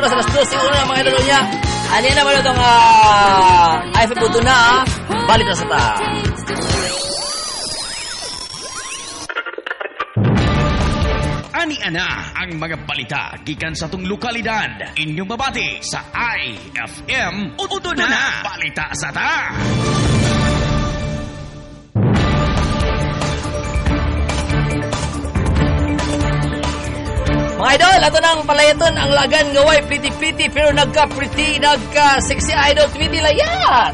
Sa las 12 na mga idol niya. Ano naman itong iPhone Puto na balik na sa ta. Ani ana ang mga balita gikan sa tung lokalidad. Inyong babati sa IFM Uto na balita sa ta. Mga idol, ato nang palayaton ang lagan ngaway pretty pero nagka-sexy idol tweety layat.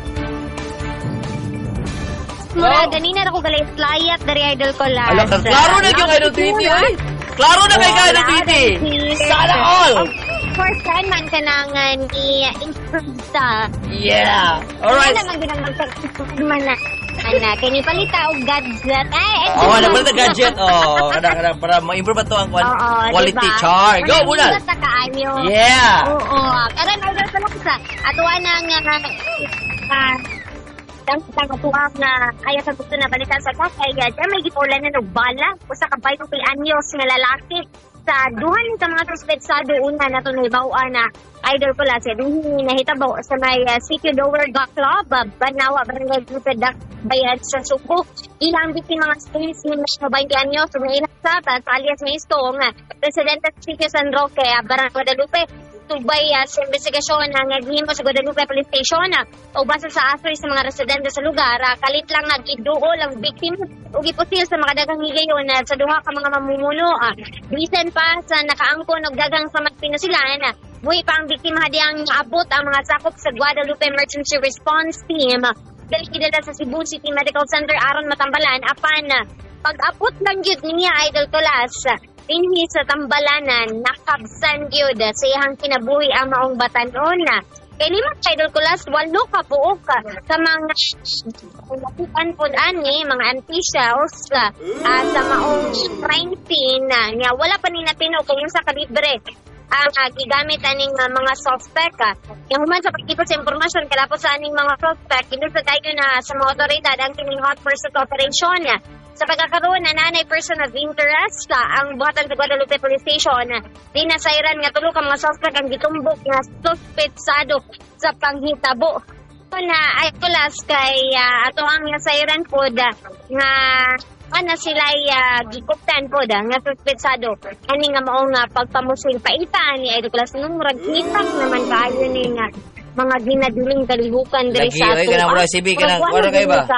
Mura, ganina ako galayat dari idol ko lang. Alam, klaro na yung idol tweety, oy. Klaro na kay idol tweety. Sana all. For saan man kanangan i-improve sa. Yeah. Alright. Ano naman ginamagpag-improve man na. Anak, kaya palita o gadget. Ano palita gadget. Kadang para ma-improve ito ang quality diba? char. Go, bulan. Yeah. Oo. Karan order sa laksa. Atuan ang katuwang na kaya sa gusto na balitan sa kakay. Diyan may gipulan na bala. Kusa kabay kong anyos nga lalaki. Sa duhan sa mga suspetsado una na ito naibawaan na idol ko lang siya. Duhin nahitabaw sa may City Lower Golf Club, Banawa, Barangay Grupedak, Bayad sa Suko. Ilang biktima mga space ni mas 20 anyos, sumahilang sa alias Misto, nga Presidente sa Sitio San Roque, Barangay Guadalupe. Tubay sa investigasyon ng naghimo sa Guadalupe Police Station o base sa asoy sa mga residente sa lugar, kalit lang nag-iduol ang biktima o gipusil sa mga dagang higayon sa duha ka mga mamumuno. Bisan pa sa nakaangkon og dagang sa Pinusilan, buhi pa ang biktima diyang naabot ang mga sakop sa Guadalupe Emergency Response Team. Dali kidala sa Cebu City Medical Center aron matambalan apan pag-apot lang yun niya idol tulas. Pinhi sa tambalanan, nakabsan yun sa iyang kinabuhi ang maong batanon na. Kaya ni mga idol ko last, walo ka po ka sa mga lakukan po ani, mga officials sa maong crime scene niya. Wala pa ni natino kung yung sa kalibre ang gigamit aning mga suspect. Yung human sa pagkipot sa impormasyon, kalapos sa aning mga suspect, sa tayo na sa mga otoridad ang kining hot pursuit operation. Sa pagkakaroon na nanay person of interest ang buhatan sa Guadalupe Police Station, dinasayran nga tulo ka mga suspect ang gitumbok nga suspetsado sa panghitabo. Na ay kulas kay ato ang nasayran po nga ana sila gikuptan po nga suspetsado. Ani nga maong pagpamusing paita ni Idol Class nung ragkitak naman kayo ni nga mga ginadiling kalihukan diri sa ato. Lagi ka na mura sibi ka na wala kay ba?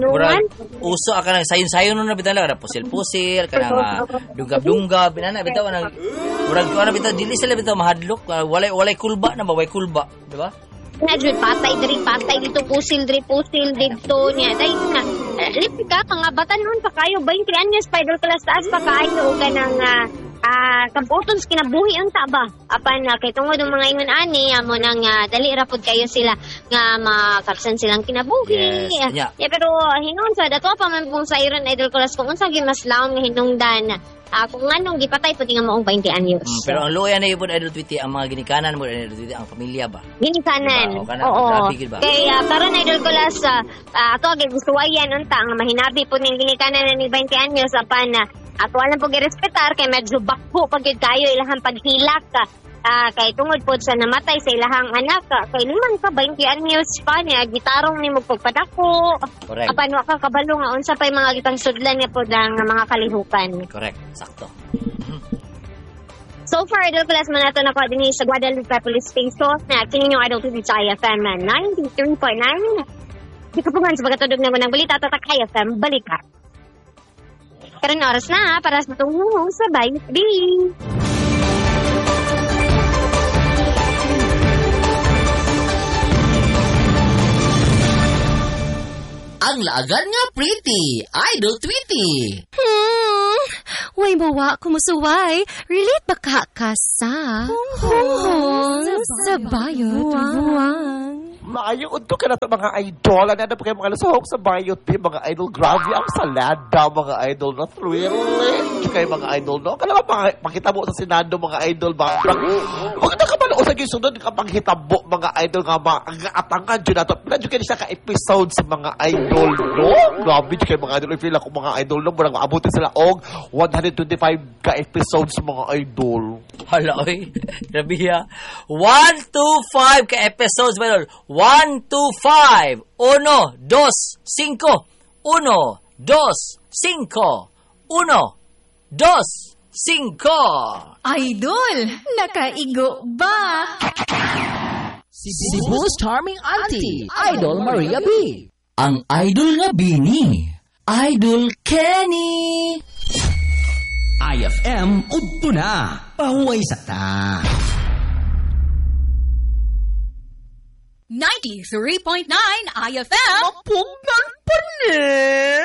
Uso ka na sayon-sayon na bitan lang pusil-pusil ka na dungab-dungab binana bitaw nang murag ko na bitaw dili sila bitaw mahadlok walay kulba na ba way kulba, di ba? Na jud patay dito pusil dito niya dai na lip ka pangabatan nun pa kayo 20 anyos Spider Class taas pa kayo kanang kabuton sa kinabuhi ang taba. Apan kay tungod ang mga ingon ani amo nang dali ra pud kayo sila nga makapsan silang kinabuhi. Yes, yeah. Pero hinon sa dato pa man pong sa iron Idol Class kung unsa gi mas laom nga hinungdan. Kung anong gipatay pud nga maong 20 anyos. Pero ang luya na yun Idol Tweety ang mga ginikanan mo Idol Tweety ang pamilya ba? Ginikanan. Diba? Oo. Ba? Kaya karon Idol Class ato gyud gustuwayan unta nga mahinabi pud ning ginikanan ni 20 anyos apan ato lang pug irespetar kay medyo bakho pagid kayo ilahang paghilak kay tungod pod sa namatay sa ilahang anak kay liman ka 20 anyos pa niya gitarong ni mo pagpadako apan wa ka kabalo nga unsa pay mga gitang sudlan niya pod ang mga kalihukan. Correct, sakto. So far, Idol Class man nato na ko din sa Guadalupe Police Station na kini yung Idol TV sa IFM 93.9. Di ka po nga sa pagkatudog na ng balita tatak IFM balikat. Pero oras na para sa tungong sabay. Ang lagan nga pretty, Idol Tweety. Way mawa kumusuway. Relate ba ka sa bayot buwang? Maayon to ka na ito mga idol. Ano na pa kayo mga lasahok sa bayot mga idol. Grabe ang salada mga idol na thrilling. Kayo mga idol no. Kala ba pakita mo sa Senado mga idol ba? Huwag na ka ba o sa gisunod kapag hitabo mga idol nga mga atangan dyan nato. Medyo kayo siya ka-episode sa mga idol, no? Grabe kayo mga idol. I feel ako mga idol, no? Murang maabutin sila og 125 ka-episode sa mga idol. Hala, oy. Grabe ha. 125 ka-episodes, my lord. 125. 1, 2, 5. 1, 2, 5. 1, 2, 5. Idol, nakaigo ba? Cebu's charming auntie, Idol Maria B. Ang idol nga bini, Idol Kenny. IFM udto na. Pahuway sa ta. 93.9 IFM. Pugnan pa ni.